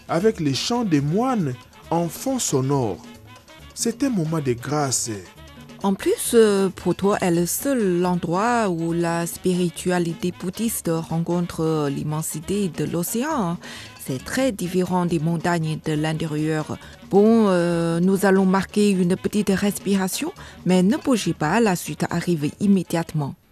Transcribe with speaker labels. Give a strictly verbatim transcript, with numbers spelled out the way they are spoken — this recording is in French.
Speaker 1: avec les chants des moines en fond sonore. C'est un moment de grâce.
Speaker 2: En plus, euh, Proto est le seul endroit où la spiritualité bouddhiste rencontre l'immensité de l'océan. C'est très différent des montagnes de l'intérieur. Bon, euh, nous allons marquer une petite respiration, mais ne bougez pas, la suite arrive immédiatement.